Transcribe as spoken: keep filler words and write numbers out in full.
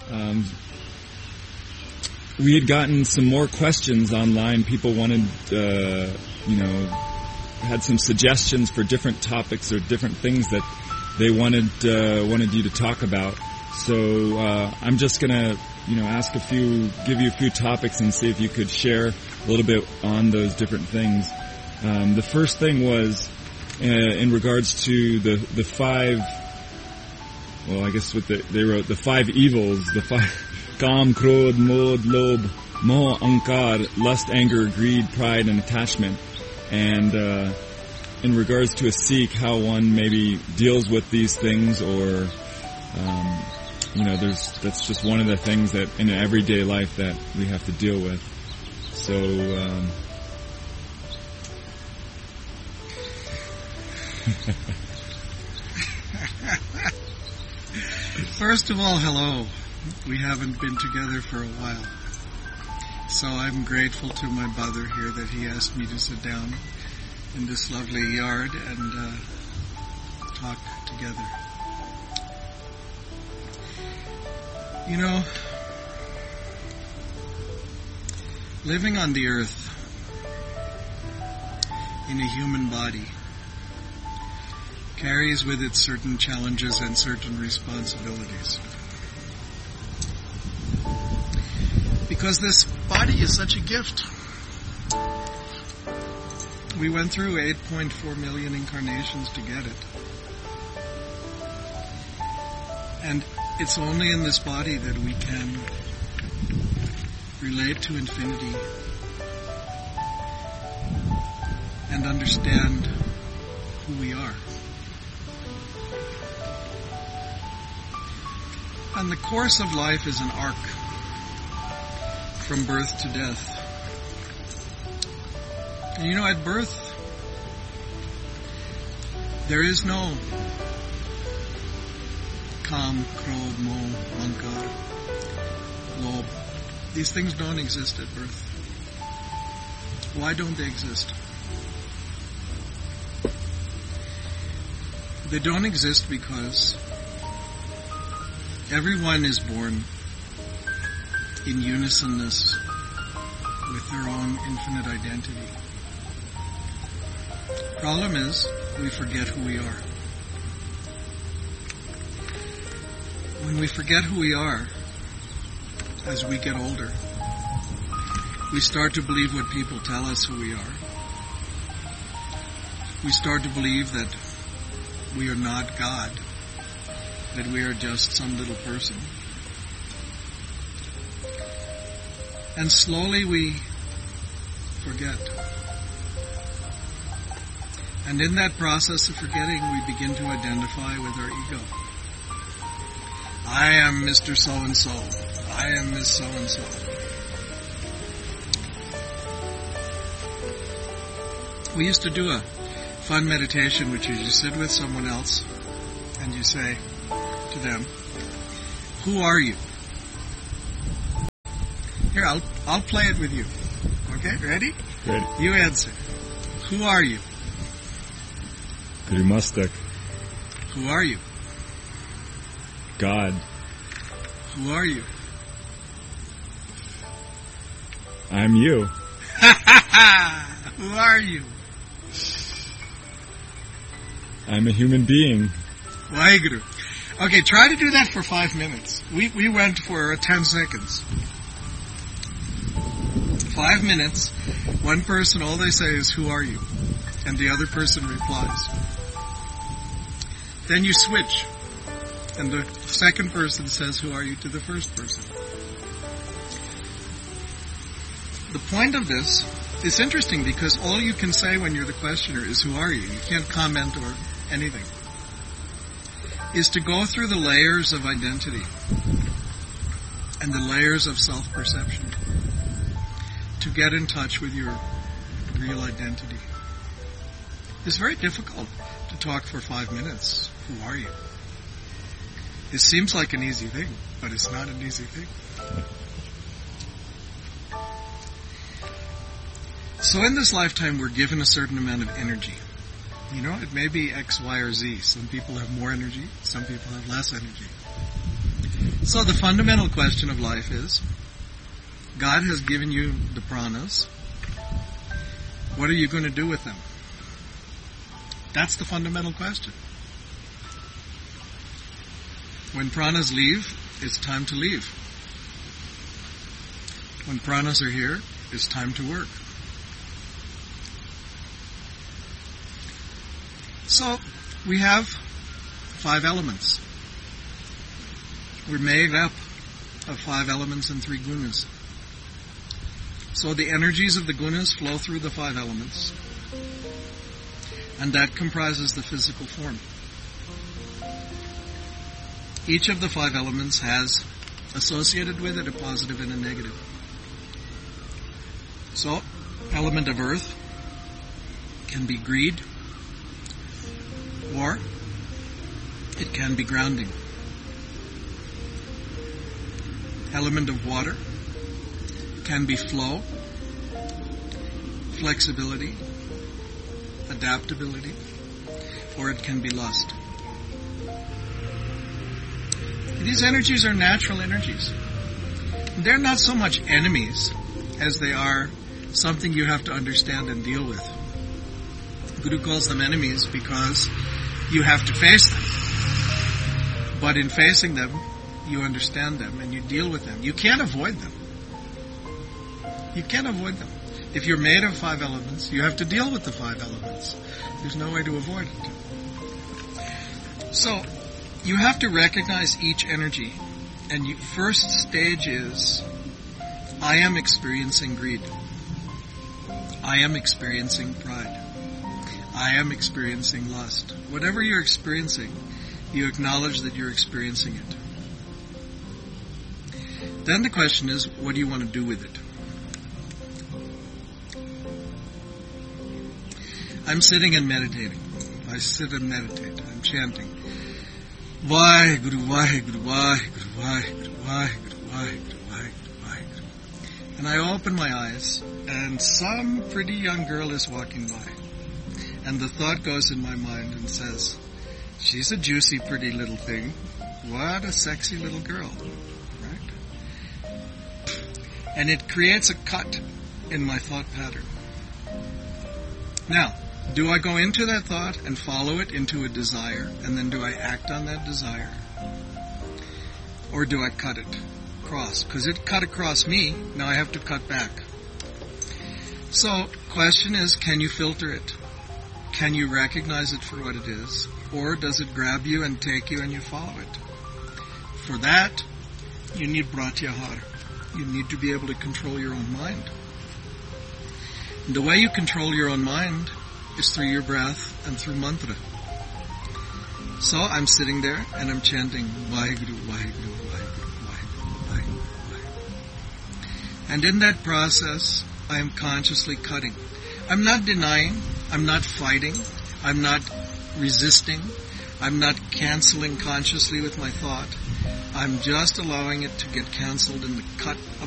Um, we had gotten some more questions online. People wanted, uh, you know, had some suggestions for different topics or different things that they wanted uh, wanted you to talk about. So uh, I'm just gonna, you know, ask a few, give you a few topics and see if you could share a little bit on those different things. Um, the first thing was uh, in regards to the the five. Well, I guess what the, they wrote, the five evils, the five Kam, Krodh, Modh, Lobh, Moh, Ankar, lust, anger, greed, pride, and attachment. And uh, in regards to a Sikh, how one maybe deals with these things, or um, you know, there's that's just one of the things that in everyday life that we have to deal with. So. Um, First of all, hello. We haven't been together for a while. So I'm grateful to my brother here that he asked me to sit down in this lovely yard and uh, talk together. You know, living on the earth in a human body carries with it certain challenges and certain responsibilities. Because this body is such a gift. We went through eight point four million incarnations to get it. And it's only in this body that we can relate to infinity and understand who we are. And the course of life is an arc from birth to death. And you know, at birth, there is no Kam, Krodh, Moh, Ankar, Lobh. These things don't exist at birth. Why don't they exist? They don't exist because everyone is born in unisonness with their own infinite identity. Problem is, we forget who we are. When we forget who we are, as we get older, we start to believe what people tell us who we are. We start to believe that we are not God, that we are just some little person. And slowly we forget. And in that process of forgetting, we begin to identify with our ego. I am Mister So-and-so. I am Miss So-and-so. We used to do a fun meditation, which is you sit with someone else and you say to them, who are you? Here, I'll I'll play it with you. Okay, ready? Good. You answer. Who are you? Guru Mastak. Who are you? God. Who are you? I'm you. Who are you? I'm a human being. Waheguru. Okay, try to do that for five minutes. We we went for ten seconds. Five minutes, one person, all they say is, who are you? And the other person replies. Then you switch. And the second person says, who are you, to the first person. The point of this is interesting because all you can say when you're the questioner is, who are you? You can't comment or anything. Is to go through the layers of identity and the layers of self-perception to get in touch with your real identity. It's very difficult to talk for five minutes. Who are you? It seems like an easy thing, but it's not an easy thing. So in this lifetime, we're given a certain amount of energy. You know, it may be X, Y, or Z. Some people have more energy, some people have less energy. So the fundamental question of life is, God has given you the pranas. What are you going to do with them? That's the fundamental question. When pranas leave, it's time to leave. When pranas are here, it's time to work. So, we have five elements. We're made up of five elements and three gunas. So the energies of the gunas flow through the five elements, and that comprises the physical form. Each of the five elements has associated with it a positive and a negative. So, element of earth can be greed, or it can be grounding. Element of water can be flow, flexibility, adaptability, or it can be lust. These energies are natural energies. They're not so much enemies as they are something you have to understand and deal with. Guru calls them enemies because you have to face them. But in facing them, you understand them and you deal with them. You can't avoid them. You can't avoid them. If you're made of five elements, you have to deal with the five elements. There's no way to avoid it. So, you have to recognize each energy. And your first stage is, I am experiencing greed. I am experiencing pride. I am experiencing lust. Whatever you're experiencing, you acknowledge that you're experiencing it. Then the question is, what do you want to do with it? I'm sitting and meditating. I sit and meditate. I'm chanting. Vaheguru, Vaheguru, Vaheguru, Vaheguru, Vaheguru, Vaheguru, Vaheguru, Vaheguru. And I open my eyes, and some pretty young girl is walking by. And the thought goes in my mind and says, she's a juicy, pretty little thing. What a sexy little girl. Right? And it creates a cut in my thought pattern. Now, do I go into that thought and follow it into a desire, and then do I act on that desire? Or do I cut it across? Because it cut across me, now I have to cut back. So, question is, can you filter it? Can you recognize it for what it is? Or does it grab you and take you and you follow it? For that, you need pratyahara. You need to be able to control your own mind. And the way you control your own mind is through your breath and through mantra. So I'm sitting there and I'm chanting Vaheguru, Vaheguru, Vaheguru, Vaheguru, Vaheguru, Vaheguru. And in that process, I am consciously cutting. I'm not denying, I'm not fighting, I'm not resisting, I'm not canceling consciously with my thought. I'm just allowing it to get cancelled in the cut of